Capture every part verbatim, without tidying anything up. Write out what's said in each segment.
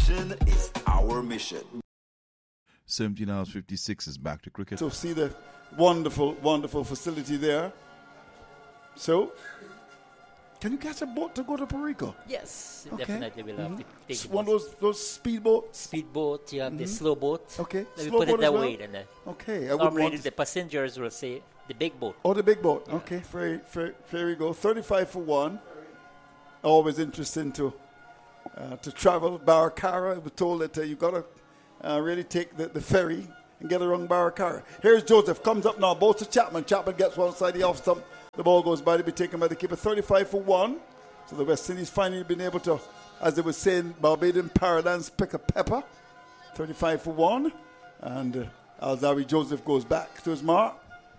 Nation is our mission. seventeen hours fifty-six is back to cricket. So see the wonderful, wonderful facility there. So, can you catch a boat to go to Puerto Rico? Yes, Okay. definitely we'll have Mhm. to take It's it. one of those those speedboats. Speedboat, you have the Mhm. slow boat. Okay, Let me slow put boat it that as well? way. Then, uh, Okay, I wouldn't normally want to- the passengers will say the big boat. Oh, the big boat. Okay, very, very, here we go. thirty-five for one. Always interesting to uh, to travel. Barracara, we're told that uh, you got to uh, really take the, the ferry and get around Barracara. Here's Joseph, comes up now, ball to Chapman. Chapman gets one side, the off stump. The ball goes by to be taken by the keeper. thirty-five for one. So the West Indies finally been able to, as they were saying, Barbadian Paradise, pick a pepper. thirty-five for one. And uh, Alzari Joseph goes back to his mark.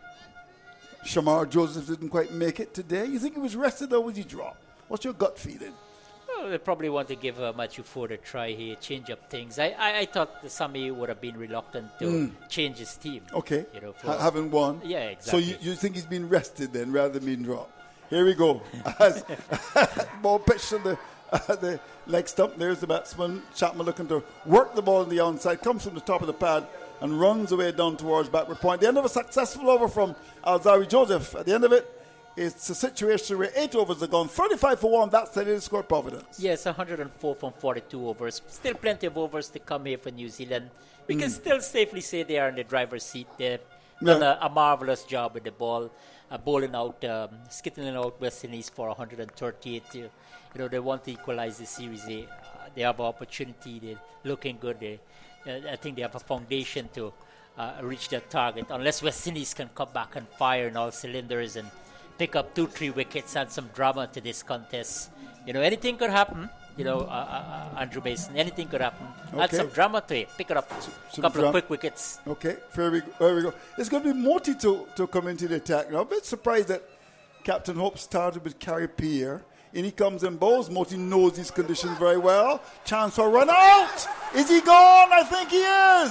Shamar Joseph didn't quite make it today. You think he was rested or was he dropped? What's your gut feeling? Well, they probably want to give uh, Matthew Ford a try here, change up things. I, I, I thought the Sami would have been reluctant to Mm. change his team. Okay. You know, for, Ha- having won. Yeah, exactly. So you, you think he's been rested then rather than being dropped? Here we go. As ball pitched on the, uh, the leg stump. There's the batsman. Chapman looking to work the ball on the onside. Comes from the top of the pad and runs away down towards backward point. The end of a successful over from Alzari Joseph. At the end of it, it's a situation where eight overs are gone. thirty-five for one. That's the latest score, Providence. Yes, one hundred four from forty-two overs. Still plenty of overs to come here for New Zealand. We can Mm. still safely say they are in the driver's seat. They've done Yeah. a, a marvelous job with the ball, uh, bowling out, um, skittling out West Indies for one hundred thirty-eight. Uh, you know, they want to equalize the series. They, uh, they have an opportunity. They're looking good. They, uh, I think they have a foundation to uh, reach their target, unless West Indies can come back and fire in all cylinders and pick up two, three wickets, add some drama to this contest. You know, anything could happen. You know, uh, uh, Andrew Mason, anything could happen. Add Okay. some drama to it. Pick it up. A couple dram- of quick wickets. Okay, there we, go. there we go. It's going to be Moti to, to come into the attack now. I'm a bit surprised that Captain Hope started with Carrie Pierre. In he comes and bowls. Moti knows these conditions very well. Chance for run out. Is he gone? I think he is.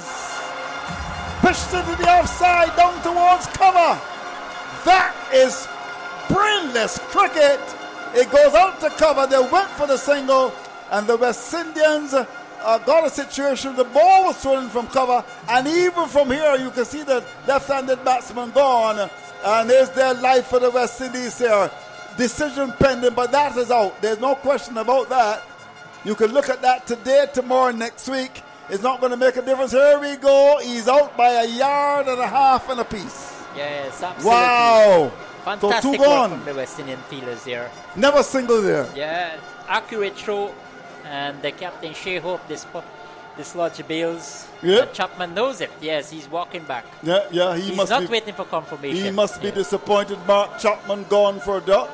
Pushed into the offside, down towards cover. That is brainless cricket. It goes out to cover. They went for the single, and the West Indians uh, got a situation. The ball was thrown in from cover, and even from here, you can see the left-handed batsman gone. And there's their life for the West Indies here. Decision pending, but that is out. There's no question about that. You can look at that today, tomorrow, next week. It's not going to make a difference. Here we go. He's out by a yard and a half and a piece. Yes, absolutely. Wow. Fantastic So two work gone. from the West Indian fielders there. Never single there. Yeah, accurate throw. And the captain, Shea Hope, this dislodge Bales. Yeah. And Chapman knows it. Yes, he's walking back. Yeah, yeah, he he's must not be, waiting for confirmation. He must be Yeah. disappointed. Mark Chapman gone for a duck.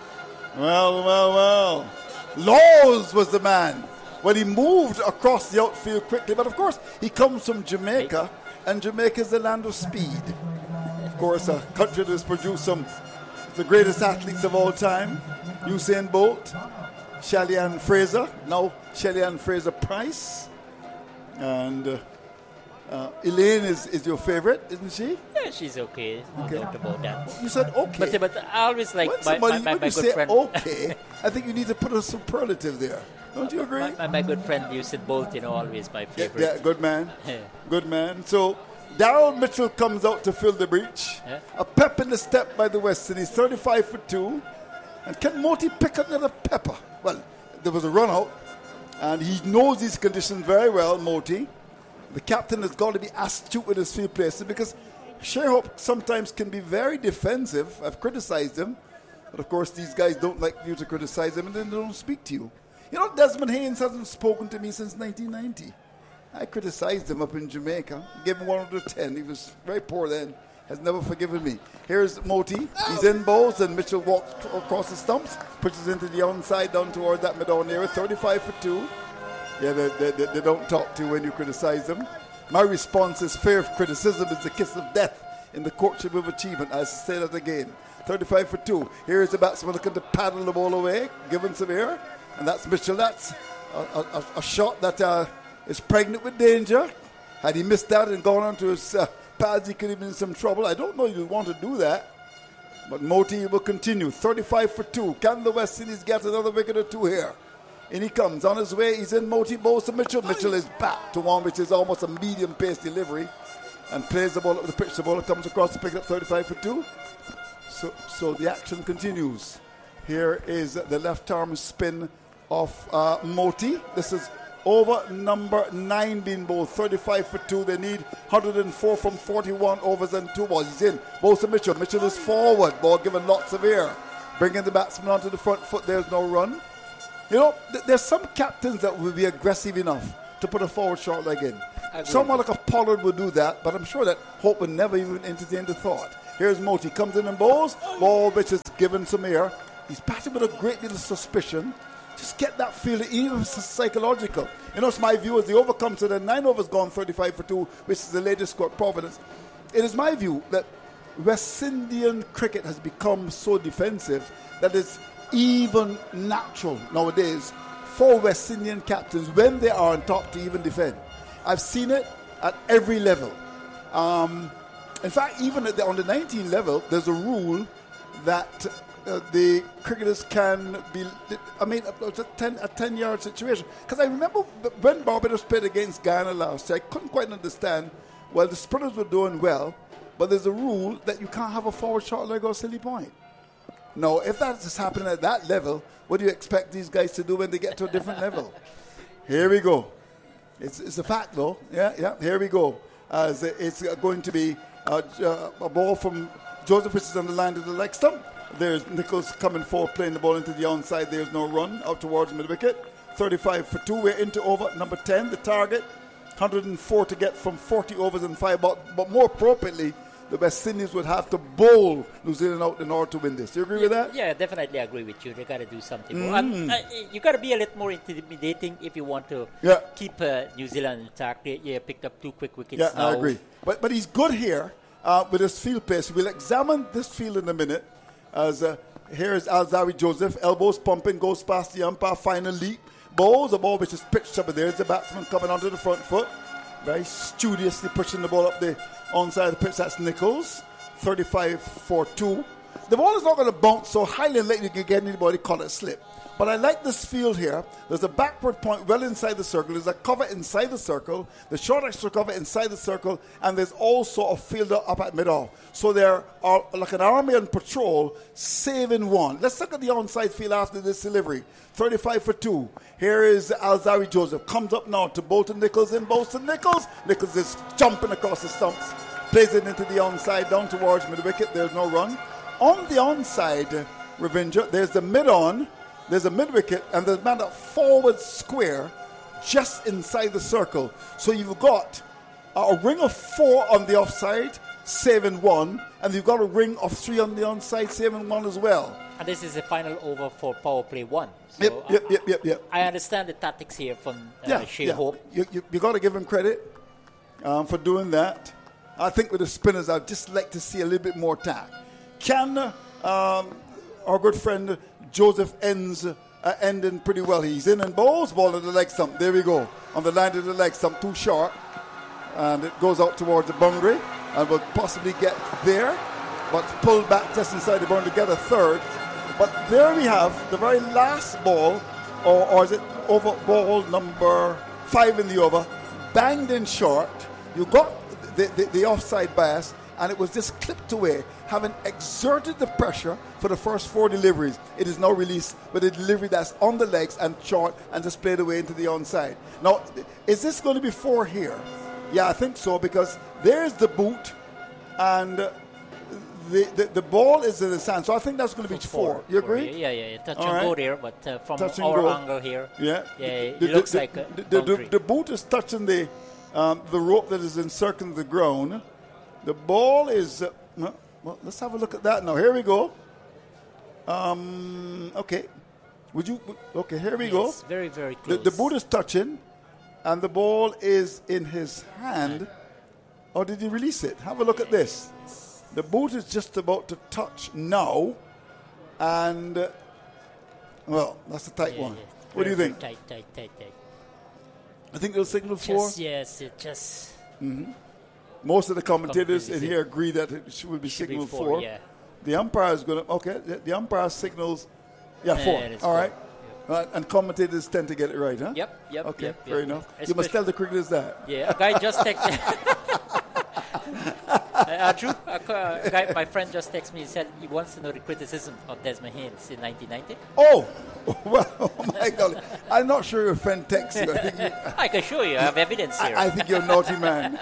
Well, well, well. Laws was the man. Well, he moved across the outfield quickly, but of course, he comes from Jamaica, and Jamaica is the land of speed. Of course, a country that has produced some of the greatest athletes of all time. Usain Bolt, Shelly-Ann Fraser, now Shelly-Ann Fraser Price. And uh, uh, Elaine is, is your favorite, isn't she? Yeah, she's okay. No Okay. doubt about that. You said okay. But, but I always like when my, somebody, my, my, when my you good say friend. okay, I think you need to put a superlative there. Don't you agree? My, my, my good friend Usain Bolt, you know, always my Yeah, favorite. yeah, good man. Yeah. Good man. So Daryl Mitchell comes out to fill the breach. Yeah. A pep in the step by the West Indies, thirty-five for two. And can Moti pick another pepper? Well, there was a run out, and he knows these conditions very well, Moti. The captain has got to be astute with his field places because Sherhope sometimes can be very defensive. I've criticized him, but of course these guys don't like you to criticize them, and then they don't speak to you. You know, Desmond Haynes hasn't spoken to me since nineteen ninety. I criticized him up in Jamaica. Gave him one out of ten. He was very poor then. Has never forgiven me. Here's Moti. He's in bowls, and Mitchell walks t- across the stumps, pushes into the onside down towards that mid-on area. thirty-five for two. Yeah, they, they, they, they don't talk to you when you criticize them. My response is fair criticism is the kiss of death in the courtship of achievement. I say that again. thirty-five for two. Here is the batsman looking to paddle the ball away, giving some air. And that's Mitchell. That's a, a, a shot that uh, is pregnant with danger. Had he missed that and gone on to his uh, pads, he could have been in some trouble. I don't know if you want to do that. But Moti will continue. thirty-five for two. Can the West Indies get another wicket or two here? In he comes. On his way, he's in Moti Bowles to Mitchell. Mitchell is back to one which is almost a medium-paced delivery and plays the ball up the pitch. The ball comes across to pick it up thirty-five for two. So, so the action continues. Here is the left-arm spin of uh, Moti. This is over number nine being bowled, thirty-five for two. They need one hundred four from forty-one overs and two balls. He's in. Bowls to Mitchell. Mitchell is forward. Ball given lots of air. Bringing the batsman onto the front foot. There's no run. You know, th- there's some captains that will be aggressive enough to put a forward short leg in. Someone like a Pollard would do that, but I'm sure that Hope would never even entertain the thought. Here's Moti. Comes in and bowls. Ball which is given some air. He's batting with a great deal of suspicion. Just get that feeling, even if it's psychological. You know, it's my view as the over comes to the nine overs gone, thirty-five for two, which is the latest score at Providence. It is my view that West Indian cricket has become so defensive that it's even natural nowadays for West Indian captains when they are on top to even defend. I've seen it at every level. Um, in fact, even at the under nineteen level, there's a rule that uh, the cricketers can be, I mean, it's a ten, a ten-yard situation. Because I remember when Barbados played against Guyana last year, I couldn't quite understand, well, the spinners were doing well, but there's a rule that you can't have a forward short leg or silly point. No, if that is happening at that level, what do you expect these guys to do when they get to a different level? Here we go. It's, it's a fact, though. Yeah, yeah. Here we go. As it's going to be uh, uh, a ball from Joseph, which is on the line to the leg stump. There's Nichols coming forward, playing the ball into the onside. There's no run out towards mid wicket. thirty-five for two. We're into over number ten. The target, one hundred four to get from forty overs and five. But, but more appropriately, the West Indies would have to bowl New Zealand out in order to win this. Do you agree yeah, with that? Yeah, definitely agree with you. They got to do something Mm. more. Um, uh, you got to be a little more intimidating if you want to Yeah. keep uh, New Zealand intact. They, yeah, picked up two quick wickets Yeah, now. I agree. But but he's good here uh, with his field pace. We'll examine this field in a minute. As uh, here is Alzawi Joseph, elbows pumping, goes past the umpire, final leap, bowls a ball which is pitched up. There's the batsman coming onto the front foot, very studiously pushing the ball up the onside of the pitch. That's Nichols. thirty-five for two. The ball is not going to bounce so highly and likely you can get anybody caught it slip. But I like this field here. There's a backward point well inside the circle. There's a cover inside the circle. The short extra cover inside the circle. And there's also a fielder up at mid-off. So there are like an army on patrol saving one. Let's look at the onside field after this delivery. thirty-five for two. Here is Alzawi Joseph. Comes up now to Bolton Nichols in Bolton Nichols. Nichols is jumping across the stumps. Plays it into the onside, down towards mid-wicket. There's no run. On the onside, Ravinder, there's the mid-on, there's a mid-wicket, and there's man at forward square just inside the circle. So you've got a ring of four on the offside, saving one, and you've got a ring of three on the onside, saving one as well. And this is the final over for power play one. So Yep, yep, yep, yep, yep. I understand the tactics here from uh, Yeah, Shea yeah. Hope. You, you, you got to give him credit um, for doing that. I think with the spinners, I'd just like to see a little bit more tack. Can um, our good friend Joseph ends uh, ending pretty well? He's in and bowls, ball to the leg stump. There we go. On the line to the leg stump, too short. And it goes out towards the boundary and will possibly get there. But pulled back just inside the boundary to get a third. But there we have the very last ball, or, or is it over ball number five in the over, banged in short. You got the, the, the offside bias, and it was just clipped away, having exerted the pressure for the first four deliveries. It is now released with a delivery that's on the legs and short and just played away into the onside. Now, is this going to be four here? Yeah, I think so, because there's the boot, and uh, the, the the ball is in the sand. So I think that's going to be four. Four. You Four, agree? Yeah, yeah, yeah. Touch All and right. go there, but uh, from Touch and our go. angle here, Yeah. yeah, it The- looks the, like a the, the, the, boundary. the boot is touching the um, the rope that is encircling the ground. The ball is. Uh, no, well, let's have a look at that now. Here we go. Um. Okay. Would you? Okay. Here we Yes, go. very, very The, close. the boot is touching, and the ball is in his hand. Or did he release it? Have a look at this. The boot is just about to touch now, and uh, well, that's a tight Yeah, one. yeah. What do you Very, think? very Tight, tight, tight, tight. I think they'll signal four. Just, yes, it just Most of the commentators in Completely. here agree that it should, will be should be signal four, four. yeah. The umpire is going to, okay, the, the umpire signals, yeah, Yeah, four. it is All four. right. Right, and commentators tend to get it right, huh? Yep, yep. Okay, yep, fair yep. enough. You Especially- must tell the cricketers that. Yeah, a guy just texted. uh, Drew, a, co- a guy, my friend just texted me. He said he wants to know the criticism of Desmond Haynes in nineteen ninety. Oh, well, oh my God. I'm not sure your friend texts you. I think you, I can show you. I have evidence here. I, I think you're a naughty man.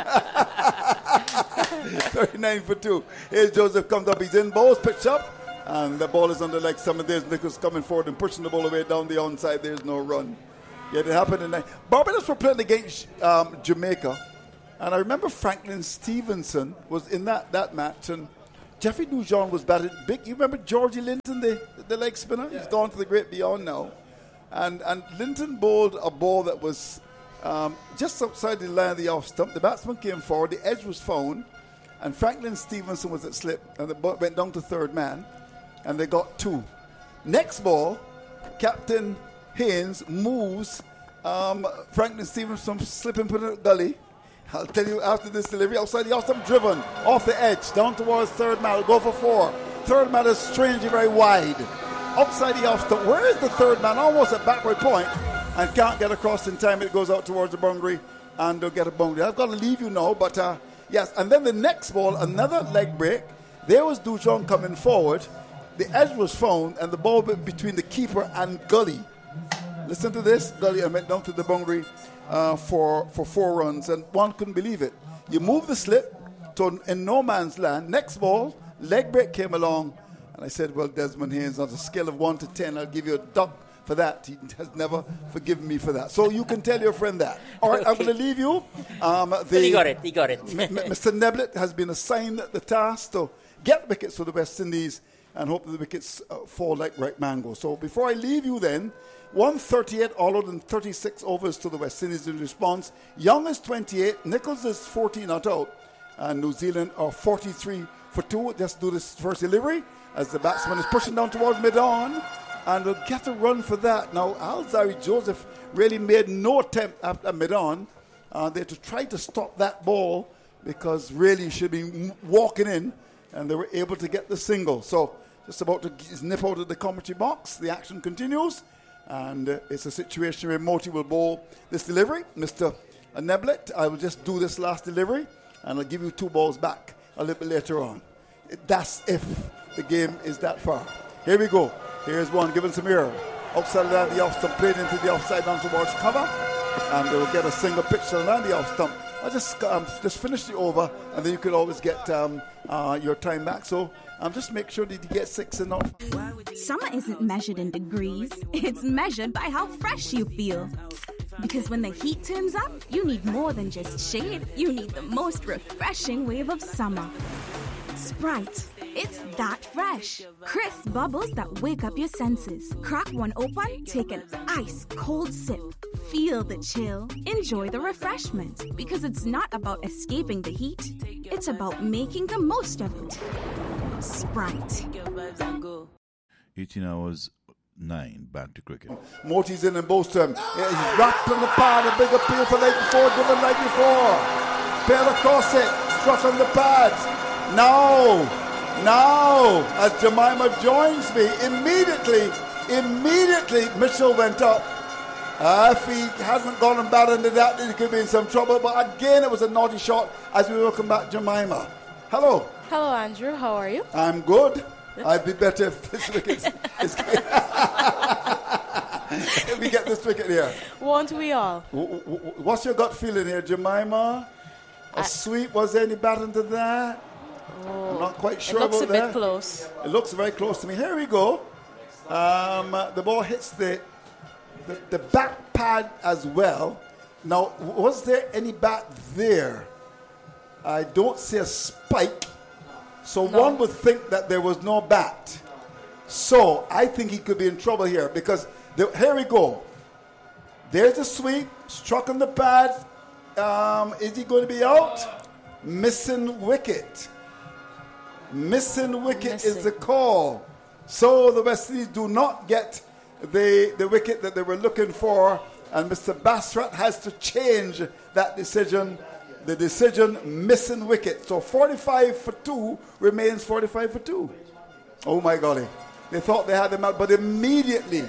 thirty-nine for two. Here's Joseph comes up. He's in. Ball's pitched up. And the ball is on the leg. Some of there's Nichols coming forward and pushing the ball away down the onside. There's no run. Yet it happened in night. Barbados were playing against um, Jamaica. And I remember Franklin Stevenson was in that, that match. And Jeffrey Dujon was batting big. You remember Georgie Linton, the, the leg spinner? Yeah. He's gone to the great beyond now. And, and Linton bowled a ball that was um, just outside the line of the off stump. The batsman came forward. The edge was found. And Franklin Stevenson was at slip. And the ball went down to third man. And they got two. Next ball, Captain Haynes moves um, Franklin Stevenson from slipping put in a gully. I'll tell you after this delivery, outside the off stump, driven off the edge, down towards third man. Go for four. Third man is strangely very wide. Outside the off stump. Where is the third man? Almost at backward point, and can't get across in time. It goes out towards the boundary, and they'll get a boundary. I've got to leave you now, but uh, yes. And then the next ball, another leg break. There was Dujon coming forward. The edge was found, and the ball between the keeper and gully. Listen to this. Gully, I went down to the boundary uh, for, for four runs, and one couldn't believe it. You move the slip to in no man's land. Next ball, leg break came along, and I said, well, Desmond Haynes, on a scale of one to ten, I'll give you a duck for that. He has never forgiven me for that. So you can tell your friend that. All right, I'm going to leave you. Um, the, well, he got it. He got it. M- M- Mister Neblett has been assigned the task to get wickets for the West Indies, and hope that the wickets uh, fall like ripe mango. So before I leave you then, one thirty-eight all out and thirty-six overs to the West Indies in response. Young is twenty-eight, Nichols is fourteen not out, and New Zealand are forty-three for two. Just do this first delivery as the batsman is pushing down towards mid-on, and they'll get a run for that. Now, Alzari Joseph really made no attempt at, at mid-on. Uh, they to try to stop that ball because really he should be m- walking in, and they were able to get the single. So just about to nip out of the commentary box. The action continues, and uh, it's a situation where Moti will bowl this delivery. Mister Neblett, I will just do this last delivery, and I'll give you two balls back a little bit later on. That's if the game is that far. Here we go. Here's one given Samir. Outside the line, the off stump, played into the offside down towards cover, and they will get a single pitch to the line, the off stump. I'll just, um, just finish the over, and then you can always get um, uh, your time back. So um, just make sure that you get six and not. Summer isn't measured in degrees. It's measured by how fresh you feel. Because when the heat turns up, you need more than just shade. You need the most refreshing wave of summer. Sprite. It's that fresh. Crisp bubbles that wake up your senses. Crack one open, take an ice cold sip. Feel the chill. Enjoy the refreshment. Because it's not about escaping the heat. It's about making the most of it. Sprite. eighteen hours, nine, back to cricket. Moti's in and both them. Yeah, he's wrapped on the pad, a big appeal for leg before, given leg before. Pair across it, struck on the pads. Now, now, as Jemima joins me, immediately, immediately Mitchell went up. Uh, if he hasn't gone and batted into that, then he could be in some trouble. But again, it was a naughty shot as we welcome back Jemima. Hello. Hello, Andrew. How are you? I'm good. I'd be better if this wicket is if we get this wicket here. Won't we all? W- w- what's your gut feeling here, Jemima? A I, sweep? Was there any baton to that? Oh, I'm not quite sure it looks about a that. bit close. It looks very close to me. Here we go. Um, uh, the ball hits the, the the back pad as well. Now, was there any bat there? I don't see a spike. So no. One would think that there was no bat. So I think he could be in trouble here because the, here we go. There's the sweep, struck on the pad. Um, is he going to be out? Missing wicket. Missing wicket Missing. is the call. So the West Indies do not get the, the wicket that they were looking for, and Mister Basrat has to change that decision. The decision, missing wicket. So forty-five for two remains forty-five for two. Oh my golly. They thought they had them out, but immediately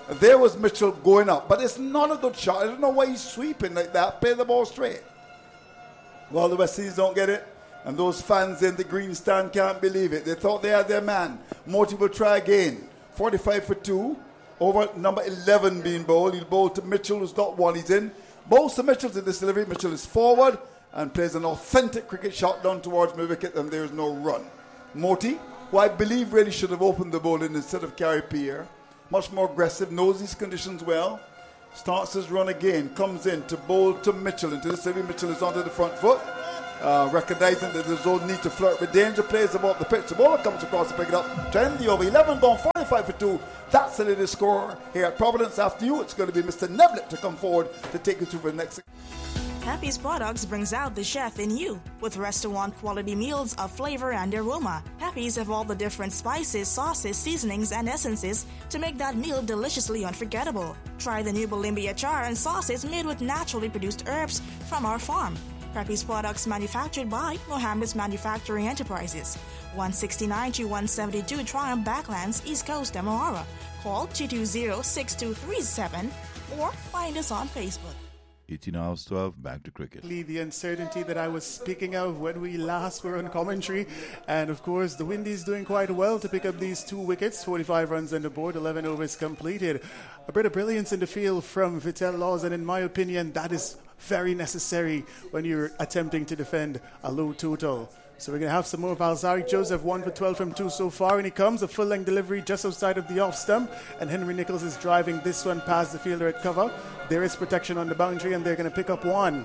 There was Mitchell going up, but it's not a good shot. I don't know why he's sweeping like that. Play the ball straight. Well, the West Indies don't get it, and those fans in the green stand can't believe it. They thought they had their man. Morty will try again. forty-five for two. Over number eleven being bowled. He'll bowl to Mitchell, who's got one. He's in. Bowls to Mitchell to this delivery. Mitchell is forward and plays an authentic cricket shot down towards my wicket, and there is no run. Morty, who I believe really should have opened the bowling instead of Gary Pierre. Much more aggressive, knows these conditions well. Starts his run again, comes in to bowl to Mitchell. Into this delivery, Mitchell is onto the front foot. Uh, recognizing that there's no need to flirt with danger, plays above the pitch. The bowler comes across to pick it up. To end the over, eleven gone, forty-five for two. That's the latest score here at Providence. After you, it's going to be Mister Neblett to come forward to take you through for the next. Happy's Products brings out the chef in you with restaurant quality meals of flavor and aroma. Happy's have all the different spices, sauces, seasonings, and essences to make that meal deliciously unforgettable. Try the new Bolimbia char and sauces made with naturally produced herbs from our farm. Happy's Products manufactured by Mohammed's Manufacturing Enterprises. one sixty-nine to one seventy-two Triumph Backlands, East Coast, Demerara. Call two two zero, six two three seven or find us on Facebook. eighteen hours twelve, back to cricket. The uncertainty that I was speaking of when we last were on commentary. And of course, the Windies doing quite well to pick up these two wickets. forty-five runs on the board, eleven overs completed. A bit of brilliance in the field from Vittel Laws, and in my opinion, that is very necessary when you're attempting to defend a low total. So we're going to have some more of Alzari Joseph, one for twelve from two so far, and he comes, a full-length delivery just outside of the off stump, and Henry Nichols is driving this one past the fielder at cover. There is protection on the boundary, and they're going to pick up one.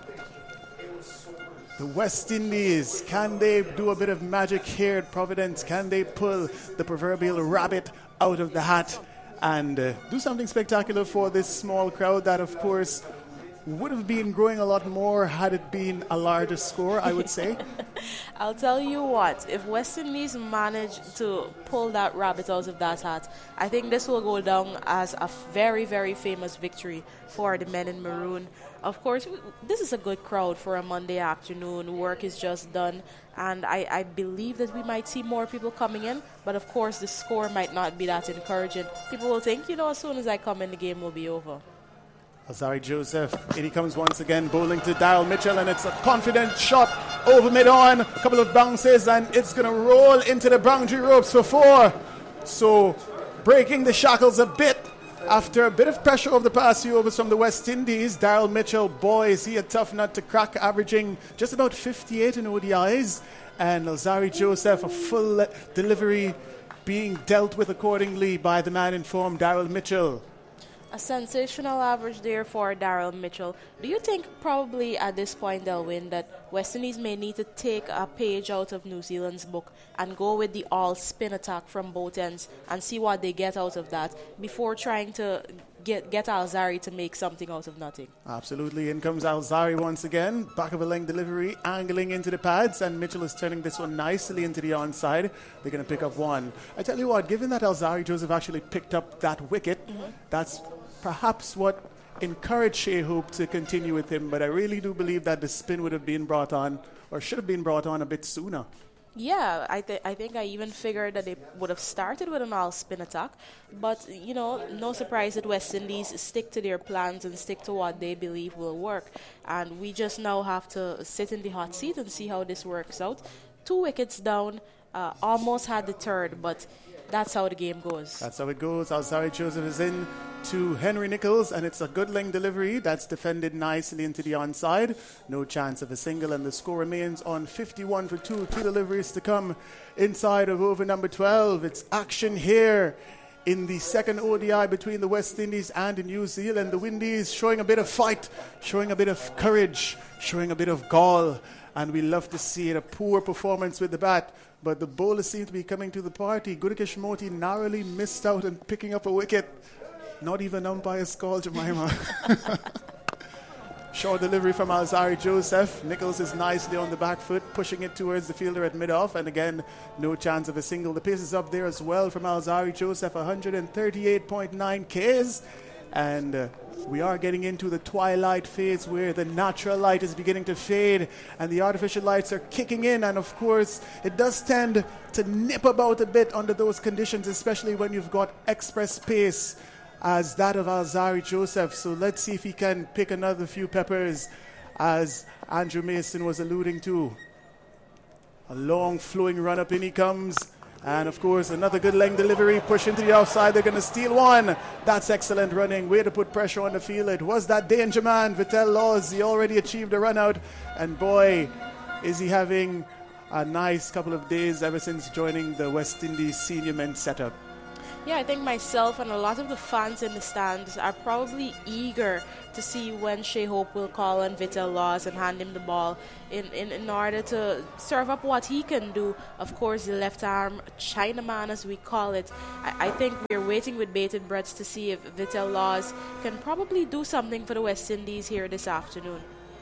The West Indies, can they do a bit of magic here at Providence? Can they pull the proverbial rabbit out of the hat and uh, do something spectacular for this small crowd that, of course, would have been growing a lot more had it been a larger score, I would say. I'll tell you what, if West Indies manage to pull that rabbit out of that hat, I think this will go down as a very, very famous victory for the men in maroon. Of course, this is a good crowd for a Monday afternoon. Work is just done, and I, I believe that we might see more people coming in, but of course the score might not be that encouraging. People will think, you know, as soon as I come in, the game will be over. Alzari Joseph, in he comes once again, bowling to Daryl Mitchell, and it's a confident shot over mid-on. A couple of bounces, and it's going to roll into the boundary ropes for four. So, breaking the shackles a bit after a bit of pressure over the past few overs from the West Indies. Daryl Mitchell, boy, is he a tough nut to crack, averaging just about fifty-eight in O D Is. And Alzari Joseph, a full delivery being dealt with accordingly by the man in form, Daryl Mitchell. A sensational average there for Daryl Mitchell. Do you think probably at this point, Delwyn, that West Indies may need to take a page out of New Zealand's book and go with the all-spin attack from both ends and see what they get out of that before trying to get get Alzari to make something out of nothing? Absolutely. In comes Alzari once again. Back of a length delivery, angling into the pads, and Mitchell is turning this one nicely into the onside. They're going to pick up one. I tell you what, given that Alzari Joseph actually picked up that wicket, mm-hmm. that's perhaps what encouraged Shea Hope to continue with him, but I really do believe that the spin would have been brought on, or should have been brought on a bit sooner. Yeah, I, th- I think I even figured that they would have started with an all-spin attack, but, you know, no surprise that West Indies stick to their plans and stick to what they believe will work, and we just now have to sit in the hot seat and see how this works out. Two wickets down, uh, almost had the third, but that's how the game goes. That's how it goes. Alzari Joseph is in to Henry Nichols, and it's a good length delivery that's defended nicely into the onside. No chance of a single, and the score remains on fifty-one for two. Two deliveries to come inside of over number twelve. It's action here in the second O D I between the West Indies and New Zealand. The Windies showing a bit of fight, showing a bit of courage, showing a bit of gall, and we love to see it. A poor performance with the bat, but the bowlers seem to be coming to the party. Gudakesh Motie narrowly missed out on picking up a wicket. Not even umpire's call, Jemima. Short delivery from Alzari Joseph. Nichols is nicely on the back foot, pushing it towards the fielder at mid-off, and again, no chance of a single. The pace is up there as well from Alzari Joseph, one thirty-eight point nine Ks. And uh, we are getting into the twilight phase where the natural light is beginning to fade and the artificial lights are kicking in. And of course, it does tend to nip about a bit under those conditions, especially when you've got express pace as that of Alzari Joseph. So let's see if he can pick another few peppers, as Andrew Mason was alluding to. A long flowing run up, in he comes. And of course, another good length delivery, push into the outside. They're going to steal one. That's excellent running. Way to put pressure on the field. It was that danger man, Vittel Laws. He already achieved a run out. And boy, is he having a nice couple of days ever since joining the West Indies senior men's setup. Yeah, I think myself and a lot of the fans in the stands are probably eager to see when Shea Hope will call on Vittel Laws and hand him the ball in, in, in order to serve up what he can do. Of course, the left arm Chinaman, as we call it. I, I think we're waiting with bated breath to see if Vittel Laws can probably do something for the West Indies here this afternoon.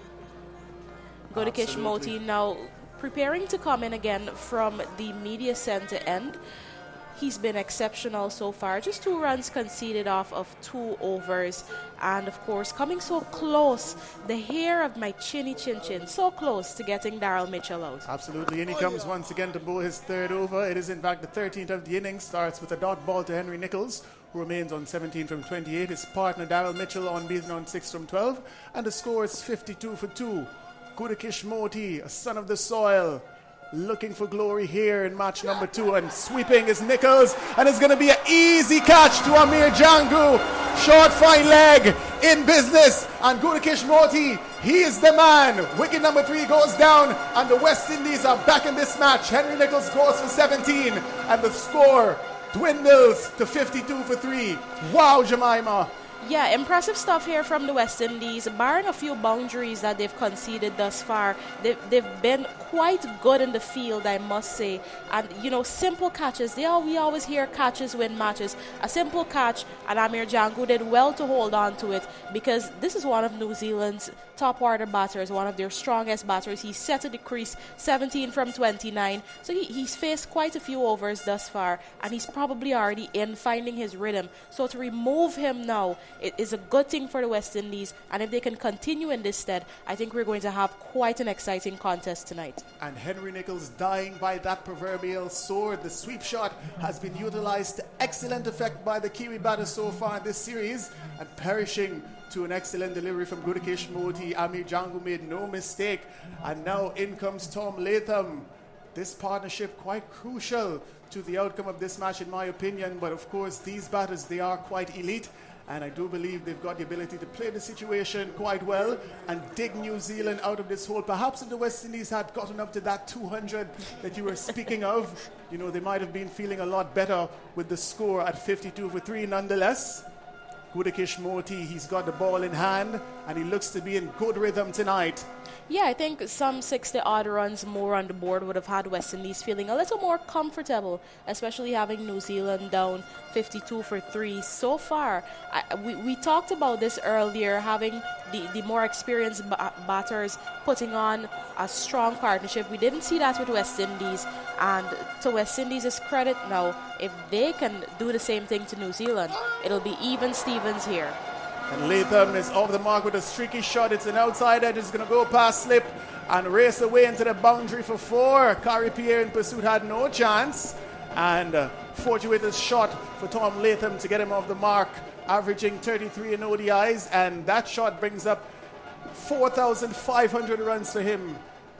Gudakesh Motie now preparing to come in again from the media center end. He's been exceptional so far. Just two runs conceded off of two overs. And, of course, coming so close, the hair of my chinny chin chin, so close to getting Daryl Mitchell out. Absolutely. In he comes once again to bowl his third over. It is, in fact, the thirteenth of the inning. Starts with a dot ball to Henry Nichols, who remains on seventeen from twenty-eight. His partner, Daryl Mitchell, unbeaten on six from twelve. And the score is fifty-two for two. Gudakesh Motie, a son of the soil, looking for glory here in match number two, and sweeping is Nichols, and it's going to be an easy catch to Amir Jangu. Short fine leg in business, and Gudakesh Motie, he is the man. Wicket number three goes down, and the West Indies are back in this match. Henry Nichols goes for seventeen, and the score dwindles to fifty-two for three. Wow, Jemima. Yeah, impressive stuff here from the West Indies. Barring a few boundaries that they've conceded thus far, they've, they've been quite good in the field, I must say. And, you know, simple catches. They all, we always hear catches win matches. A simple catch, and Amir Jangu did well to hold on to it, because this is one of New Zealand's top order batters, one of their strongest batters. He's set to the crease seventeen from twenty-nine. So he, he's faced quite a few overs thus far, and he's probably already in finding his rhythm. So to remove him now, it is a good thing for the West Indies, and if they can continue in this stead, I think we're going to have quite an exciting contest tonight. And Henry Nichols dying by that proverbial sword. The sweep shot has been utilized to excellent effect by the Kiwi batter so far in this series, and perishing to an excellent delivery from Gudakesh Motie. Amir Jangu made no mistake, and now in comes Tom Latham. This partnership quite crucial to the outcome of this match, in my opinion, but of course these batters, they are quite elite. And I do believe they've got the ability to play the situation quite well and dig New Zealand out of this hole. Perhaps if the West Indies had gotten up to that two hundred that you were speaking of, you know, they might have been feeling a lot better with the score at fifty-two for three. Nonetheless, Gudakesh Motie, he's got the ball in hand, and he looks to be in good rhythm tonight. Yeah, I think some sixty-odd runs more on the board would have had West Indies feeling a little more comfortable, especially having New Zealand down fifty-two for three so far. I, we, we talked about this earlier, having the, the more experienced ba- batters putting on a strong partnership. We didn't see that with West Indies, and to West Indies' credit now, if they can do the same thing to New Zealand, it'll be even Stevens here. And Latham is off the mark with a streaky shot. It's an outside edge. It's going to go past slip and race away into the boundary for four. Kari Pierre in pursuit had no chance. And uh, fortuitous shot for Tom Latham to get him off the mark, averaging thirty-three in O D Is. And that shot brings up four thousand five hundred runs for him.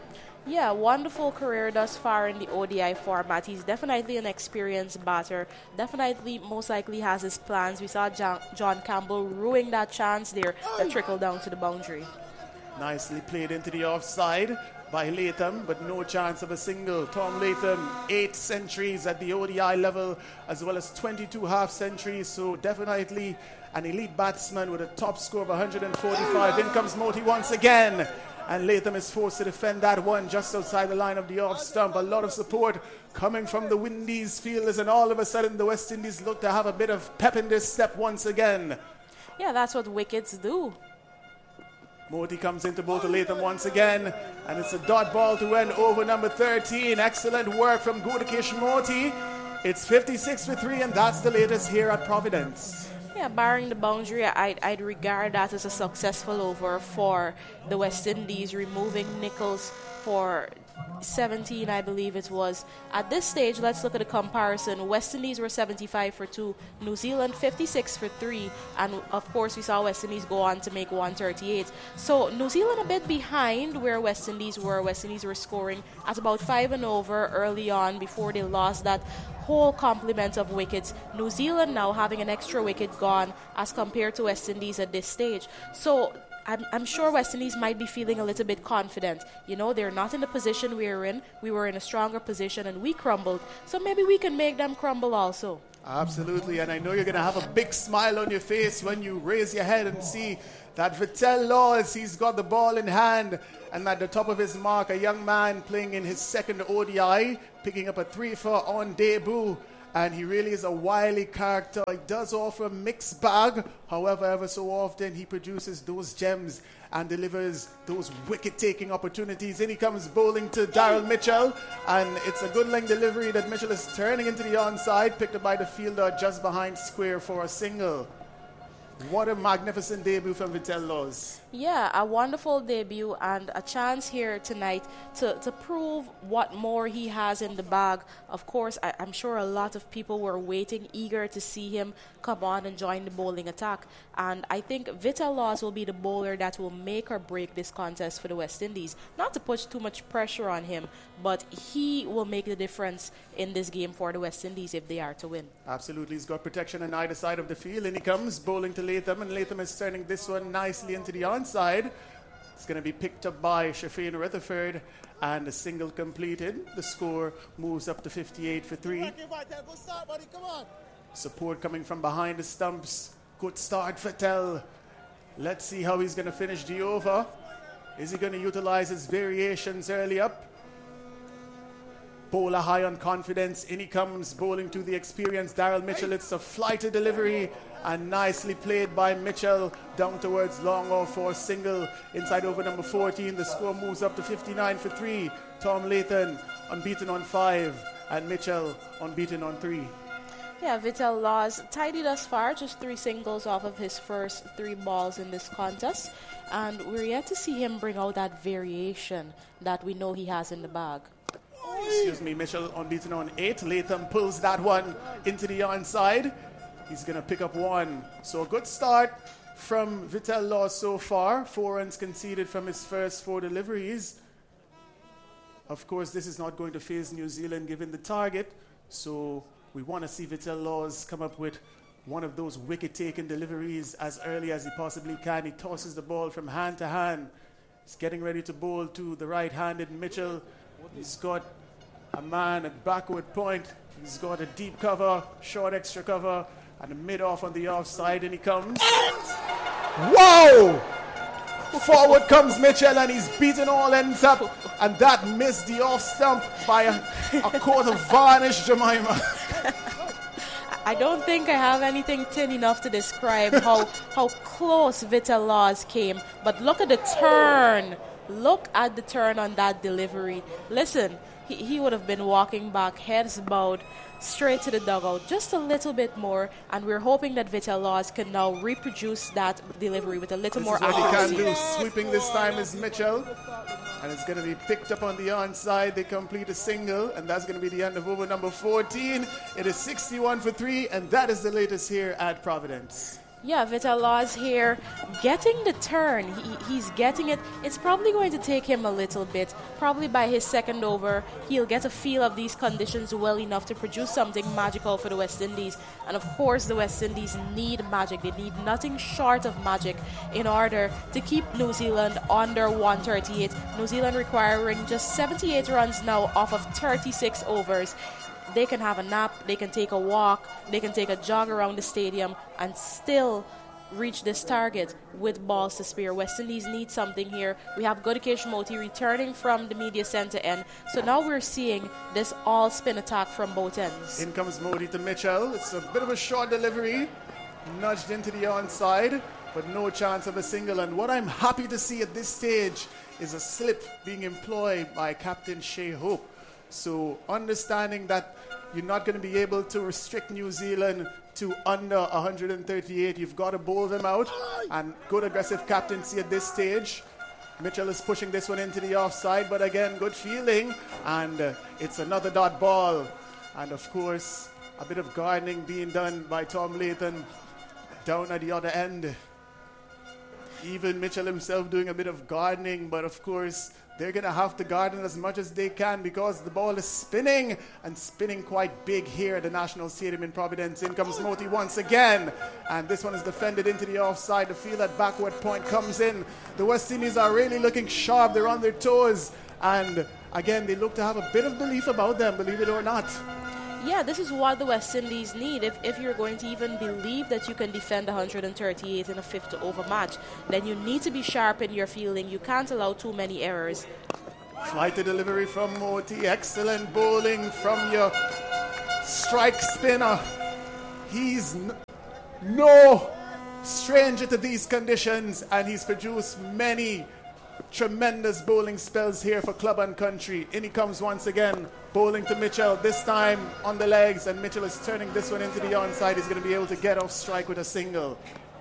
Yeah, wonderful career thus far in the O D I format. He's definitely an experienced batter. Definitely, most likely has his plans. We saw John, John Campbell ruining that chance there that trickled down to the boundary. Nicely played into the offside by Latham, but no chance of a single. Tom Latham, eight centuries at the O D I level, as well as twenty-two half centuries. So definitely an elite batsman with a top score of one hundred forty-five. In comes Motie once again. And Latham is forced to defend that one just outside the line of the off stump. A lot of support coming from the Windies fielders, and all of a sudden the West Indies look to have a bit of pep in this step once again. Yeah, that's what wickets do. Motie comes into both of Latham once again, and it's a dot ball to end over number thirteen. Excellent work from Gudakesh Motie. It's fifty-six for three, and that's the latest here at Providence. Yeah, barring the boundary, I'd, I'd regard that as a successful over for the West Indies, removing Nichols for seventeen, I believe it was. At this stage, let's look at the comparison. West Indies were seventy-five for two, New Zealand fifty-six for three, and of course we saw West Indies go on to make one thirty-eight. So New Zealand a bit behind where West Indies were. West Indies were scoring at about five and over early on before they lost that whole complement of wickets. New Zealand now having an extra wicket gone as compared to West Indies at this stage. So I'm, I'm sure West Indies might be feeling a little bit confident. You know, they're not in the position we were in. We were in a stronger position and we crumbled. So maybe we can make them crumble also. Absolutely, and I know you're going to have a big smile on your face when you raise your head and see that Vittel Laws, he's got the ball in hand, and at the top of his mark, a young man playing in his second O D I, picking up a three-for on debut. And he really is a wily character. He does offer a mixed bag. However, ever so often, he produces those gems and delivers those wicket-taking opportunities. In he comes bowling to Daryl Mitchell. And it's a good length delivery that Mitchell is turning into the onside, picked up by the fielder just behind square for a single. What a magnificent debut from Vittel Laws. Yeah, a wonderful debut and a chance here tonight to, to prove what more he has in the bag. Of course, I, I'm sure a lot of people were waiting, eager to see him come on and join the bowling attack. And I think Vittel Laws will be the bowler that will make or break this contest for the West Indies. Not to put too much pressure on him, but he will make the difference in this game for the West Indies if they are to win. Absolutely. He's got protection on either side of the field. And he comes bowling to Latham, and Latham is turning this one nicely into the onside. It's going to be picked up by Shafeen Rutherford, and a single completed. The score moves up to fifty-eight for three. Support coming from behind the stumps. Good start for Tell. Let's see how he's going to finish the over. Is he going to utilize his variations early up? Bowler high on confidence. In he comes, bowling to the experienced Daryl Mitchell. It's a flighted delivery and nicely played by Mitchell down towards long off for a single inside over number fourteen. The score moves up to fifty-nine for three. Tom Latham unbeaten on five and Mitchell unbeaten on three. Yeah, Vittel Laws tidy thus far, just three singles off of his first three balls in this contest. And we're yet to see him bring out that variation that we know he has in the bag. Excuse me, Mitchell unbeaten on eight. Latham pulls that one into the onside. He's going to pick up one. So a good start from Vittel Laws so far. Four runs conceded from his first four deliveries. Of course, this is not going to phase New Zealand given the target. So we want to see Vittel Laws come up with one of those wicket-taking deliveries as early as he possibly can. He tosses the ball from hand to hand. He's getting ready to bowl to the right-handed Mitchell. He's got a man at backward point. He's got a deep cover, short extra cover, and a mid-off on the offside, and he comes. Wow! Forward comes Mitchell, and he's beaten all ends up, and that missed the off stump by a, a coat of varnish, Jemima. I don't think I have anything thin enough to describe how, how close Vittel Laws came, but look at the turn. Look at the turn on that delivery. Listen, he, he would have been walking back, heads bowed, straight to the dugout, just a little bit more, and we're hoping that Vittel Laws can now reproduce that delivery with a little this more is what accuracy. he can do. Sweeping this time is Mitchell, and it's going to be picked up on the onside. They complete a single, and that's going to be the end of over number fourteen. It is sixty-one for three, and that is the latest here at Providence. Yeah, Vittel Laws here getting the turn. He, he's getting it. It's probably going to take him a little bit. Probably by his second over, he'll get a feel of these conditions well enough to produce something magical for the West Indies. And of course, the West Indies need magic. They need nothing short of magic in order to keep New Zealand under one thirty-eight. New Zealand requiring just seventy-eight runs now off of thirty-six overs. They can have a nap, they can take a walk, they can take a jog around the stadium and still reach this target with balls to spare. West Indies need something here. We have Godikesh Moti returning from the media center end. So now we're seeing this all spin attack from both ends. In comes Modi to Mitchell. It's a bit of a short delivery. Nudged into the onside, but no chance of a single. And what I'm happy to see at this stage is a slip being employed by Captain Shea Hope. So understanding that you're not going to be able to restrict New Zealand to under one thirty-eight, you've got to bowl them out. And good aggressive captaincy at this stage. Mitchell is pushing this one into the offside, but again, good feeling. And uh, it's another dot ball. And of course, a bit of gardening being done by Tom Latham down at the other end. Even Mitchell himself doing a bit of gardening, but of course, they're going to have to garden as much as they can because the ball is spinning and spinning quite big here at the National Stadium in Providence. In comes Moti once again, and this one is defended into the offside. The field at backward point comes in. The West Indies are really looking sharp. They're on their toes, and again, they look to have a bit of belief about them, believe it or not. Yeah, this is what the West Indies need. If, if you're going to even believe that you can defend one hundred thirty-eight in a fifth over match, then you need to be sharp in your fielding. You can't allow too many errors. Flight to delivery from Moti. Excellent bowling from your strike spinner. He's n- no stranger to these conditions, and he's produced many tremendous bowling spells here for Club and Country. In he comes once again, bowling to Mitchell, this time on the legs, and Mitchell is turning this one into the onside. He's going to be able to get off strike with a single.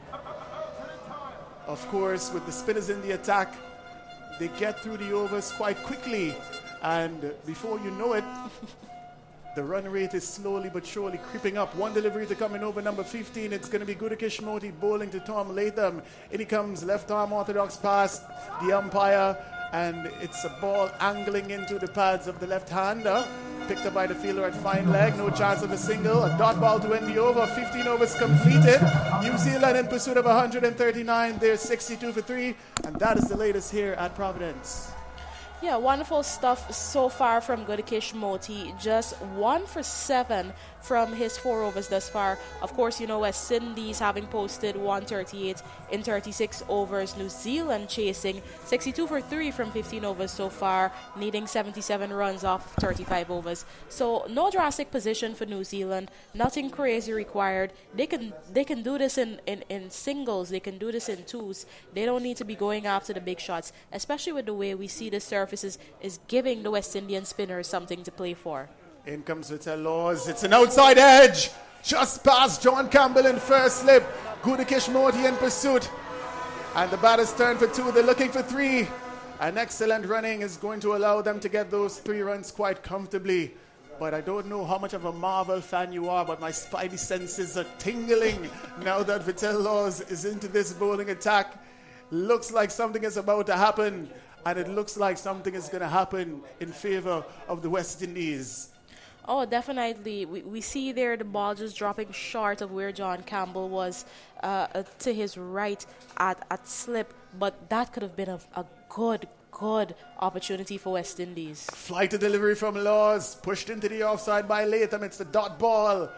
Of course, with the spinners in the attack, they get through the overs quite quickly, and before you know it, the run rate is slowly but surely creeping up. One delivery to coming over number fifteen. It's going to be Gudakesh Moti bowling to Tom Latham. In he comes, left arm orthodox pass, the umpire, and it's a ball angling into the pads of the left-hander. Picked up by the fielder at fine leg. No chance of a single. A dot ball to end the over. fifteen overs completed. New Zealand in pursuit of one hundred thirty-nine. They're sixty-two for three, and that is the latest here at Providence. Yeah, wonderful stuff so far from Gudakesh Moti. Just one for seven from his four overs thus far. Of course, you know, West Indies having posted one thirty-eight in thirty-six overs. New Zealand chasing sixty-two for three from fifteen overs so far, needing seventy-seven runs off thirty-five overs. So no drastic position for New Zealand. Nothing crazy required. They can they can do this in, in, in singles. They can do this in twos. They don't need to be going after the big shots, especially with the way we see the surfaces is giving the West Indian spinners something to play for. In comes Vital Laws. It's an outside edge. Just past John Campbell in first slip. Gudakesh Moti in pursuit. And the batters turn for two. They're looking for three. An excellent running is going to allow them to get those three runs quite comfortably. But I don't know how much of a Marvel fan you are, but my spidey senses are tingling now that Vital Laws is into this bowling attack. Looks like something is about to happen. And it looks like something is going to happen in favor of the West Indies. Oh, definitely. We, we see there the ball just dropping short of where John Campbell was uh, uh, to his right at, at slip. But that could have been a, a good, good opportunity for West Indies. Flight to delivery from Laws. Pushed into the offside by Latham. It's the dot ball.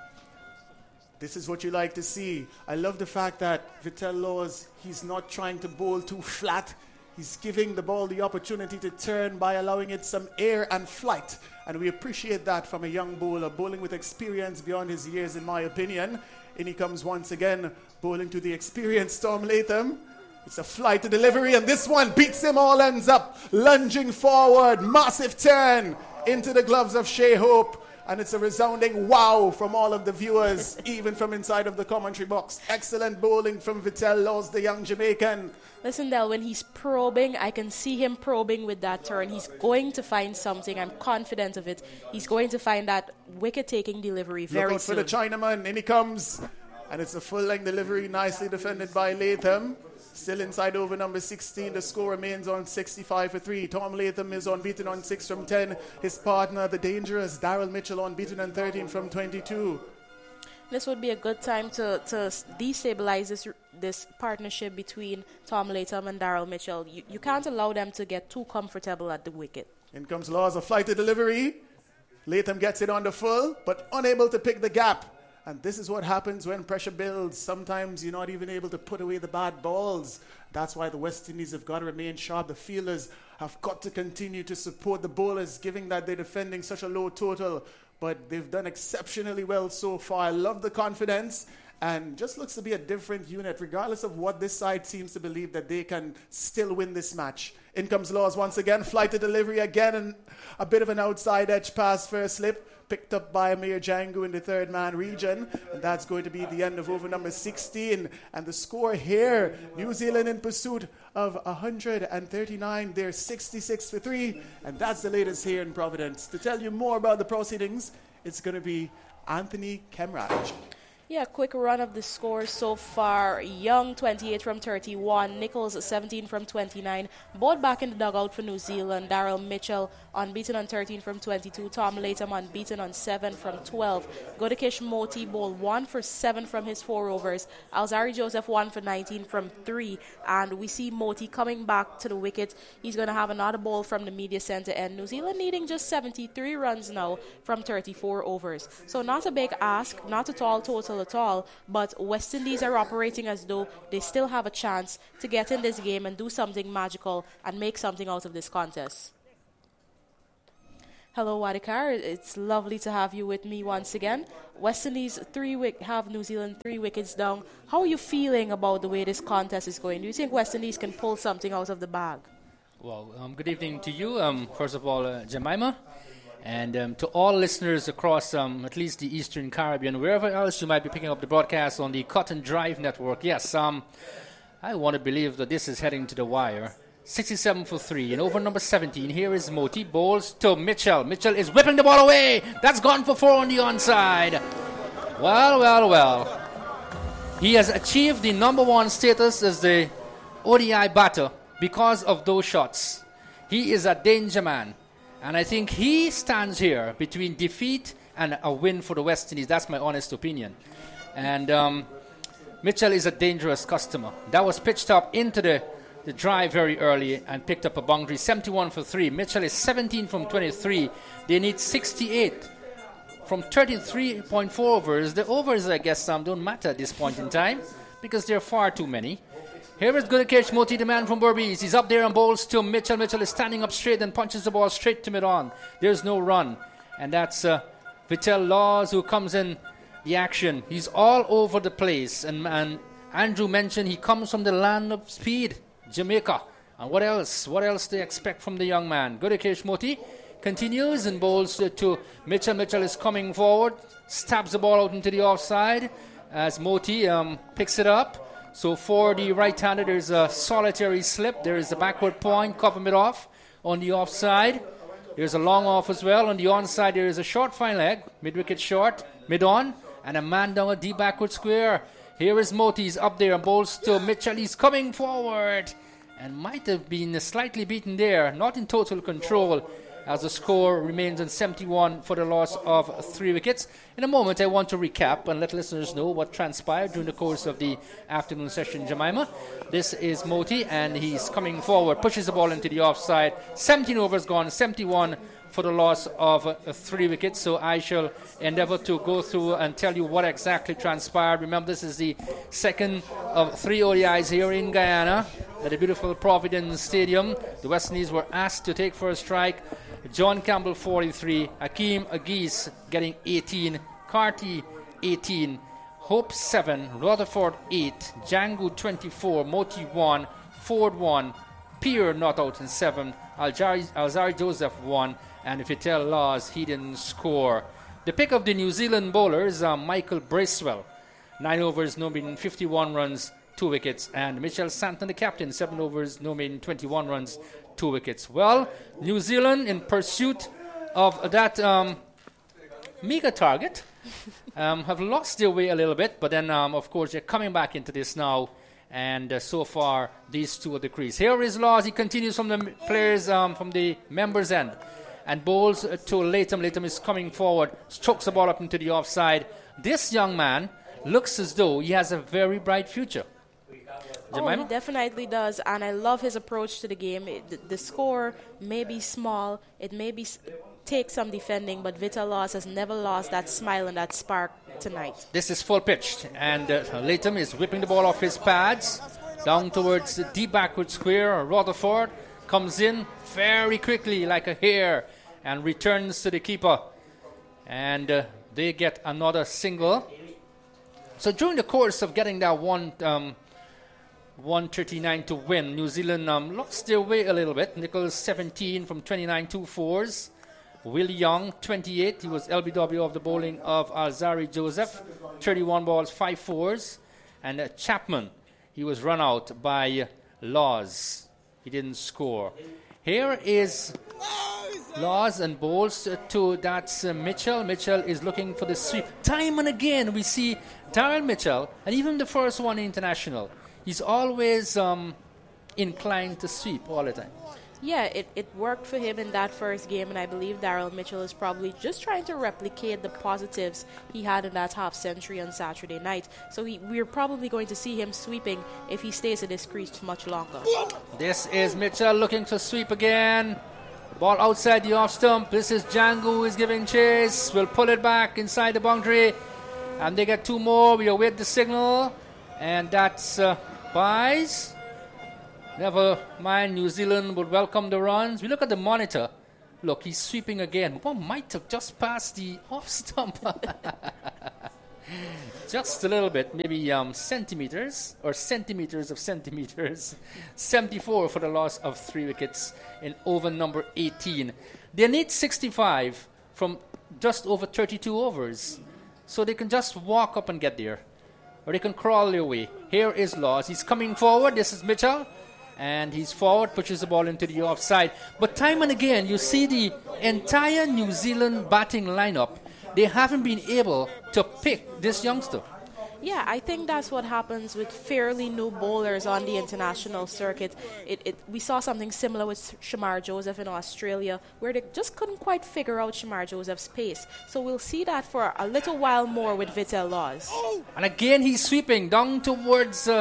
This is what you like to see. I love the fact that Vital Laws, he's not trying to bowl too flat. He's giving the ball the opportunity to turn by allowing it some air and flight. And we appreciate that from a young bowler, bowling with experience beyond his years, in my opinion. In he comes once again, bowling to the experienced Tom Latham. It's a flight to delivery, and this one beats him all ends up. Lunging forward, massive turn into the gloves of Shea Hope. And it's a resounding wow from all of the viewers, even from inside of the commentary box. Excellent bowling from Vital Laws, the young Jamaican. Listen, Del, when he's probing, I can see him probing with that turn. He's going to find something. I'm confident of it. He's going to find that wicket-taking delivery very Look out soon. for the Chinaman. In he comes. And it's a full-length delivery, nicely defended by Latham. Still inside over number sixteen. The score remains on sixty-five for three. Tom Latham is unbeaten on six from ten. His partner, the dangerous Daryl Mitchell, unbeaten on thirteen from twenty-two. This would be a good time to, to destabilize this this partnership between Tom Latham and Daryl Mitchell. You, you can't allow them to get too comfortable at the wicket. In comes Laws, a flight to delivery. Latham gets it on the full, but unable to pick the gap. And this is what happens when pressure builds. Sometimes you're not even able to put away the bad balls. That's why the West Indies have got to remain sharp. The fielders have got to continue to support the bowlers, given that they're defending such a low total. But they've done exceptionally well so far. I love the confidence. and just looks to be a different unit, regardless of what this side seems to believe that they can still win this match. In comes Laws once again, flight to delivery again, and a bit of an outside edge pass first slip, picked up by Amir Django in the third man region, and that's going to be the end of over number sixteen. And the score here, New Zealand in pursuit of one hundred thirty-nine, they're sixty-six for three, and that's the latest here in Providence. To tell you more about the proceedings, it's going to be Anthony Kemraj. Yeah, quick run of the scores so far. Young, twenty-eight from thirty-one. Nichols, seventeen from twenty-nine. Both back in the dugout for New Zealand. Daryl Mitchell, unbeaten on thirteen from twenty-two. Tom Latham, unbeaten on seven from twelve. Godakish Moti bowled one for seven from his four overs. Alzari Joseph, one for nineteen from three. And we see Moti coming back to the wicket. He's going to have another ball from the media centre end. New Zealand needing just seventy-three runs now from thirty-four overs. So not a big ask, not at all total at all, but West Indies are operating as though they still have a chance to get in this game and do something magical and make something out of this contest. Hello, Wadikar. It's lovely to have you with me once again. West Indies three wick- have New Zealand three wickets down. How are you feeling about the way this contest is going? Do you think West Indies can pull something out of the bag? Well, um, good evening to you. Um, first of all, uh, Jemima. And um, to all listeners across um, at least the Eastern Caribbean, wherever else you might be picking up the broadcast on the Cotton Drive Network. Yes, um, I want to believe that this is heading to the wire. sixty-seven for three. And over number seventeen, here is Moti. Bowls to Mitchell. Mitchell is whipping the ball away. That's gone for four on the onside. Well, well, well. He has achieved the number one status as the O D I batter because of those shots. He is a danger man. And I think he stands here between defeat and a win for the West Indies. That's my honest opinion. And um, Mitchell is a dangerous customer. That was pitched up into the, the drive very early and picked up a boundary. seventy-one for three. Mitchell is seventeen from twenty-three. They need sixty-eight from thirty-three point four overs. The overs, I guess, um, don't matter at this point in time because there are far too many. Here is Godakish Moti, the man from Berbice. He's up there and bowls to Mitchell. Mitchell is standing up straight and punches the ball straight to mid-on. There's no run. And that's uh, Vittel Laws who comes in the action. He's all over the place. And, and Andrew mentioned he comes from the land of speed, Jamaica. And what else? What else do they expect from the young man? Godakish Moti continues and bowls uh, to Mitchell. Mitchell is coming forward, stabs the ball out into the offside as Moti um, picks it up. So for the right-hander, there's a solitary slip. There is a backward point, cover mid off on the offside. There's a long off as well. On the onside, there is a short fine leg, mid-wicket short, mid-on, and a man down a deep backward square. Here is Moti's up there and bowls to Mitchell. He's coming forward and might have been slightly beaten there. Not in total control as the score remains on seventy-one for the loss of three wickets. In a moment, I want to recap and let listeners know what transpired during the course of the afternoon session, Jemima. This is Moti, and he's coming forward, pushes the ball into the offside. seventeen overs gone, seventy-one for the loss of uh, three wickets. So I shall endeavour to go through and tell you what exactly transpired. Remember, this is the second of three O D Is here in Guyana at the beautiful Providence Stadium. The West Indies were asked to take first strike. John Campbell forty-three, Hakeem Agis getting eighteen, Carty eighteen, Hope seven, Rutherford eight, Django twenty-four, Moti one, Ford one, Pierre not out in seven, Alzari, Alzari Joseph one, and Vittel Laws, he didn't score. The pick of the New Zealand bowlers, uh, Michael Bracewell, nine overs, no mean fifty-one runs, two wickets, and Mitchell Santon, the captain, seven overs, no mean twenty-one runs, two wickets. Well, New Zealand in pursuit of that um, mega target um, have lost their way a little bit, but then um, of course they're coming back into this now, and uh, so far these two are the crease. Here is Laws. He continues from the m- players um, from the members end and bowls uh, to Latham. Latham is coming forward, strokes the ball up into the offside. This young man looks as though he has a very bright future. Oh, he definitely does, and I love his approach to the game. It, the, the score may be small, it may be s- take some defending, but Vittel Laws has never lost that smile and that spark tonight. This is full pitched, and uh, Latham is whipping the ball off his pads down towards the deep backward square. Rutherford comes in very quickly like a hare and returns to the keeper, and uh, they get another single. So during the course of getting that one, um, one thirty-nine to win, New Zealand um, lost their way a little bit. Nichols seventeen from twenty-nine two fours. Will Young twenty-eight. He was L B W of the bowling of Alzari Joseph. thirty-one balls, five fours. And uh, Chapman, he was run out by uh, Laws. He didn't score. Here is Laws and bowls uh, to that's uh, Mitchell. Mitchell is looking for the sweep. Time and again we see Darryl Mitchell, and even the first one international, he's always um, inclined to sweep all the time. Yeah, it, it worked for him in that first game, and I believe Darryl Mitchell is probably just trying to replicate the positives he had in that half century on Saturday night. So he, we're probably going to see him sweeping if he stays at this crease much longer. This is Mitchell looking to sweep again. Ball outside the off stump. This is Django who is giving chase. Will pull it back inside the boundary. And they get two more. We await the signal. And that's uh, buys. Never mind, New Zealand would welcome the runs. We look at the monitor. Look, he's sweeping again. One might have just passed the off stump. Just a little bit, maybe um, centimeters or centimeters of centimeters. seventy-four for the loss of three wickets in over number eighteen. They need sixty-five from just over thirty-two overs. So they can just walk up and get there. Or they can crawl their way. Here is Laws. He's coming forward. This is Mitchell. And he's forward, pushes the ball into the offside. But time and again, you see the entire New Zealand batting lineup. They haven't been able to pick this youngster. Yeah, I think that's what happens with fairly new bowlers on the international circuit. It, it, we saw something similar with Shamar Joseph in Australia, where they just couldn't quite figure out Shamar Joseph's pace. So we'll see that for a little while more with Vitel Laws. And again, he's sweeping down towards uh,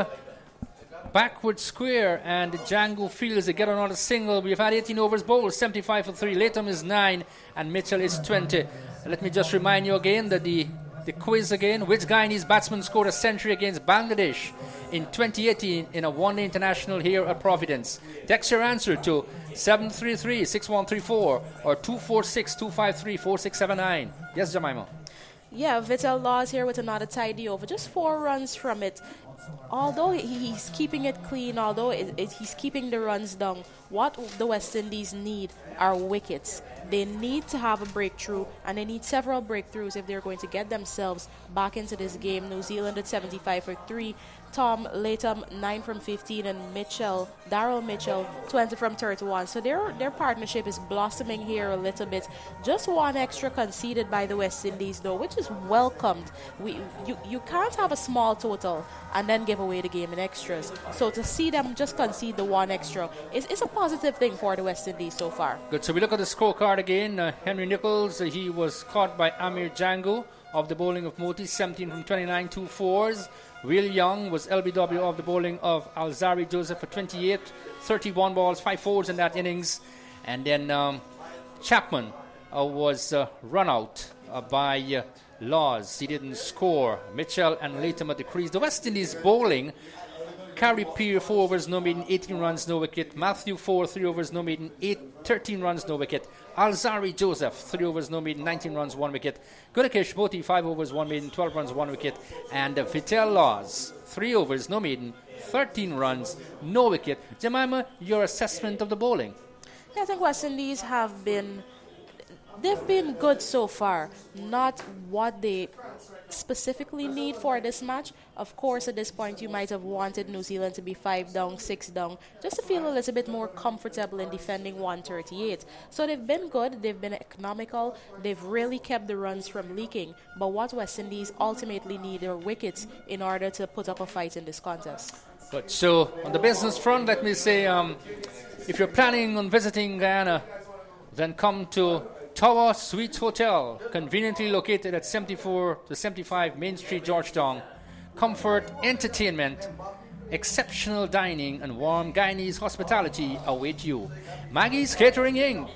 backward square, and Django fields to get another single. We've had eighteen overs bowled, seventy-five for three. Latham is nine, and Mitchell is twenty. Let me just remind you again that the The quiz again. Which Guyanese batsman scored a century against Bangladesh in twenty eighteen in a one-day international here at Providence? Text your answer to seven three three, six one three four or two four six, two five three, four six seven nine. Yes, Jemima? Yeah, Vitel Laws here with another tidy over. Just four runs from it. Although he's keeping it clean, although it, it, he's keeping the runs down, what the West Indies need are wickets. They need to have a breakthrough, and they need several breakthroughs if they're going to get themselves back into this game. New Zealand at seventy-five for three. Tom Latham, nine from fifteen, and Mitchell, Darryl Mitchell, twenty from thirty-one. So their their partnership is blossoming here a little bit. Just one extra conceded by the West Indies, though, which is welcomed. We you, you can't have a small total and then give away the game in extras. So to see them just concede the one extra is, is a positive thing for the West Indies so far. Good. So we look at the scorecard again. Uh, Henry Nichols, uh, he was caught by Amir Django of the bowling of Moti, seventeen from twenty-nine, two fours. Will Young was L B W of the bowling of Alzari Joseph for twenty-eight, thirty-one balls, five fours in that innings. And then um, Chapman uh, was uh, run out uh, by uh, Laws. He didn't score. Mitchell and Latham at the crease. The West Indies bowling: Carey Peer, four overs, no maiden, eighteen runs, no wicket. Matthew, four, three overs, no maiden, eight, thirteen runs, no wicket. Alzari Joseph, three overs, no maiden, nineteen runs, one wicket. Gudakesh Moti, five overs, one maiden, twelve runs, one wicket. And uh, Vitel Laws, three overs, no maiden, thirteen runs, no wicket. Jemima, your assessment of the bowling? Yeah, I think West Indies have been, they've been good so far. Not what they specifically need for this match. Of course, at this point, you might have wanted New Zealand to be five down, six down, just to feel a little bit more comfortable in defending one thirty-eight. So they've been good, they've been economical, they've really kept the runs from leaking. But what West Indies ultimately need are wickets in order to put up a fight in this contest. Good. So on the business front, let me say, um, if you're planning on visiting Guyana, then come to Tower Suites Hotel, conveniently located at seventy-four to seventy-five Main Street, Georgetown. Comfort, entertainment, exceptional dining, and warm Guyanese hospitality await you. Maggie's Catering Incorporated,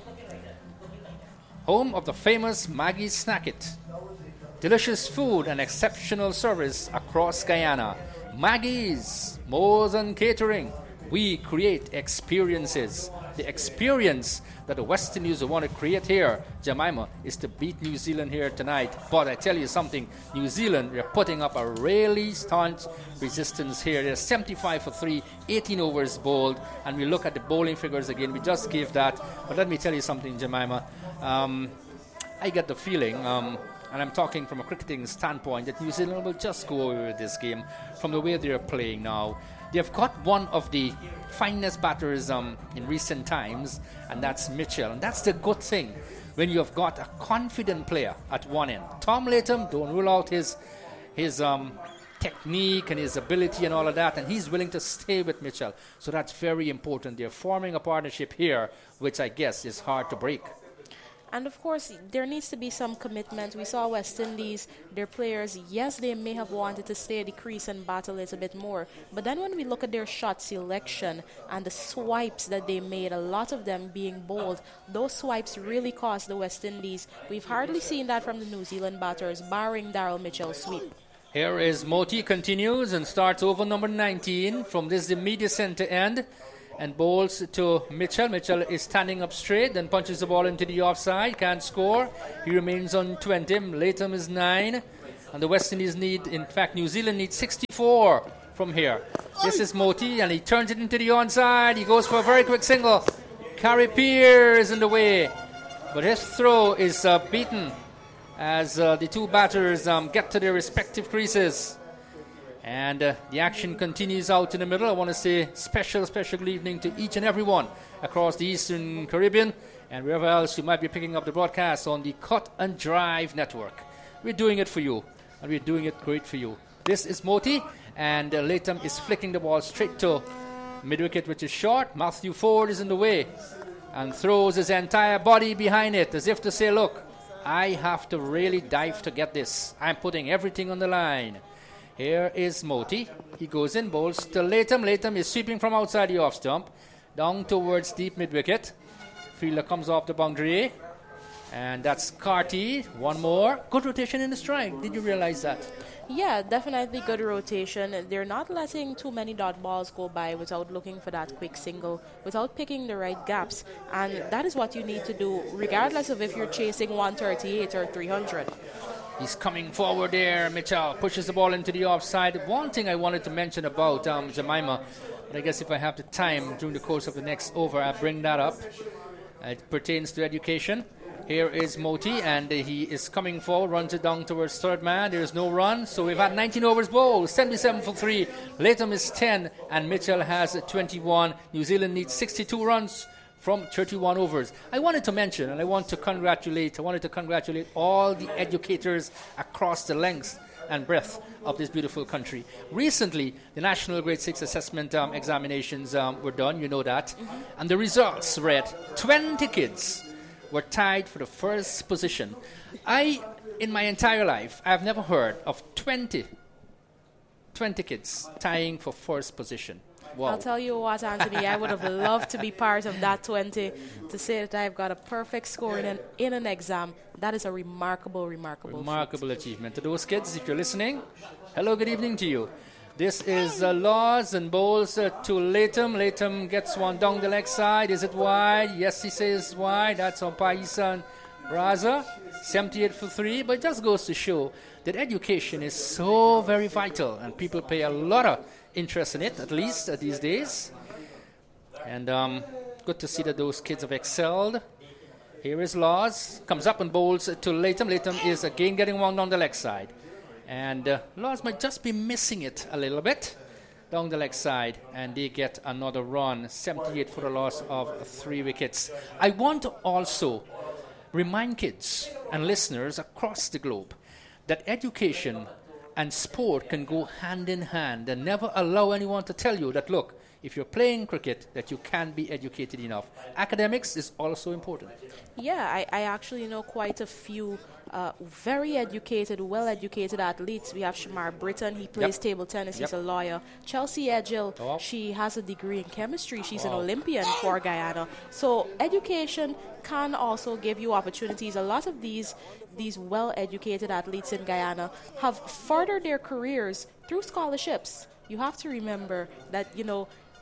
home of the famous Maggie's Snack It. Delicious food and exceptional service across Guyana. Maggie's, more than catering. We create experiences. the experience that the West Indies want to create here, Jemima, is to beat New Zealand here tonight. But I tell you something, New Zealand, they're putting up a really staunch resistance here. They're seventy-five for three, eighteen overs bowled, and we look at the bowling figures again. We just gave that. But let me tell you something, Jemima. Um, I get the feeling, um, and I'm talking from a cricketing standpoint, that New Zealand will just go away with this game from the way they're playing now. They've got one of the finest batters um, in recent times, and that's Mitchell. And that's the good thing when you've got a confident player at one end. Tom Latham, don't rule out his his um, technique and his ability and all of that, and he's willing to stay with Mitchell. So that's very important. They're forming a partnership here, which I guess is hard to break. And of course, there needs to be some commitment. We saw West Indies, their players, yes, they may have wanted to stay at the crease and battle a little bit more. But then when we look at their shot selection and the swipes that they made, a lot of them being bowled, those swipes really cost the West Indies. We've hardly seen that from the New Zealand batters, barring Daryl Mitchell's sweep. Here is Moti, continues and starts over number nineteen from this immediate centre end. And bowls to Mitchell. Mitchell is standing up straight, then punches the ball into the offside. Can't score. He remains on twenty. Latham is nine. And the West Indies need, in fact, New Zealand needs sixty-four from here. This is Moti, and he turns it into the onside. He goes for a very quick single. Carrie Peer is in the way. But his throw is uh, beaten as uh, the two batters um, get to their respective creases. And uh, the action continues out in the middle. I want to say special, special good evening to each and every one across the Eastern Caribbean and wherever else you might be picking up the broadcast on the Cut and Drive Network. We're doing it for you, and we're doing it great for you. This is Moti, and uh, Latham is flicking the ball straight to mid-wicket, which is short. Matthew Ford is in the way and throws his entire body behind it as if to say, look, I have to really dive to get this. I'm putting everything on the line. Here is Moti. He goes in, bowls to Latham. Latham is sweeping from outside the off stump, down towards deep mid-wicket. Fielder comes off the boundary. And that's Carty. One more. Good rotation in the strike. Did you realize that? Yeah, definitely good rotation. They're not letting too many dot balls go by without looking for that quick single, without picking the right gaps. And that is what you need to do, regardless of if you're chasing one thirty-eight or three hundred. He's coming forward there. Mitchell pushes the ball into the offside. One thing I wanted to mention about um, Jemima, but I guess if I have the time during the course of the next over, I'll bring that up. It pertains to education. Here is Moti, and uh, he is coming forward, runs it down towards third man. There's no run, so we've had nineteen overs bowled, seventy-seven for three. Latham is ten, and Mitchell has twenty-one. New Zealand needs sixty-two runs from thirty-one overs. I wanted to mention, and I want to congratulate, I wanted to congratulate all the educators across the length and breadth of this beautiful country. Recently, the National Grade six Assessment um, examinations um, were done, you know that, mm-hmm. and the results read twenty kids were tied for the first position. I, in my entire life, I have never heard of twenty, twenty kids tying for first position. Wow. I'll tell you what, Anthony, I would have loved to be part of that twenty, to say that I've got a perfect score in an, in an exam. That is a remarkable, remarkable Remarkable feat. achievement. To those kids, if you're listening, hello, good evening to you. This is uh, Laws and bowls uh, to Latham. Latham gets one down the leg side. Is it wide? Yes, he says wide. That's on Paisan Braza. seventy-eight for three. But it just goes to show that education is so very vital, and people pay a lot of interest in it, at least uh, these days. And um, good to see that those kids have excelled. Here is Laws. Comes up and bowls to Latham. Latham is again getting one down the leg side. And uh, Laws might just be missing it a little bit down the leg side, and they get another run, seventy-eight for the loss of three wickets. I want to also remind kids and listeners across the globe that education and sport can go hand in hand, and never allow anyone to tell you that, look, if you're playing cricket, that you can't be educated enough. Academics is also important. Yeah, I, I actually know quite a few uh, very educated, well-educated athletes. We have Shamar Britton. He plays yep. table tennis. Yep. He's a lawyer. Chelsea Edgell, oh. she has a degree in chemistry. She's wow. an Olympian for Guyana. So education can also give you opportunities. A lot of these these well-educated athletes in Guyana have furthered their careers through scholarships. You have to remember that, you know,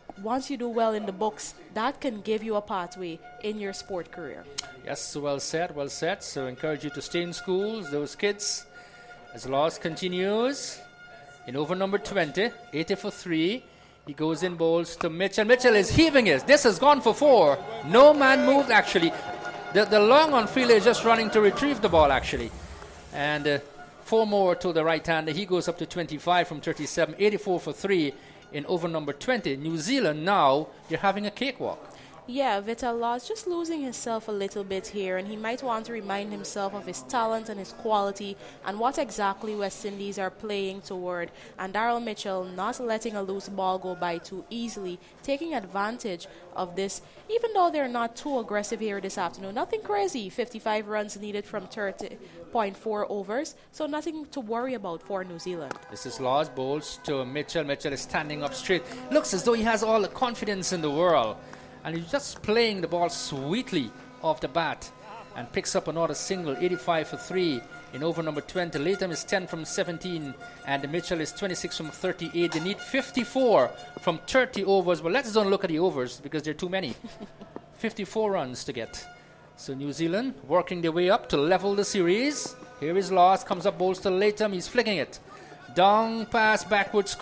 once you do well in the books, that can give you a pathway in your sport career. Yes, well said, well said. So encourage you to stay in schools, those kids. As Laws continues in over number twenty, eighty for three. He goes in, bowls to Mitchell. Mitchell is heaving it. This has gone for four. No man moved, actually. The, the long on fielder is just running to retrieve the ball, actually. And uh, four more to the right-hander. He goes up to twenty-five from thirty-seven. eighty-four for three in over number twenty. New Zealand now, they're having a cakewalk. Yeah, Vital Laws just losing himself a little bit here, and he might want to remind himself of his talent and his quality and what exactly West Indies are playing toward. And Daryl Mitchell not letting a loose ball go by too easily, taking advantage of this, even though they're not too aggressive here this afternoon. Nothing crazy. fifty-five runs needed from thirty point four overs, so nothing to worry about for New Zealand. This is Laws, bowls to Mitchell. Mitchell is standing up straight. Looks as though he has all the confidence in the world. And he's just playing the ball sweetly off the bat and picks up another single, eighty-five for three in over number twenty. Latham is ten from seventeen and Mitchell is twenty-six from thirty-eight. They need fifty-four from thirty overs. But let's don't look at the overs because there are too many. fifty-four runs to get. So New Zealand working their way up to level the series. Here is Laws, comes up, bowls to Latham. He's flicking it. Down pass backwards.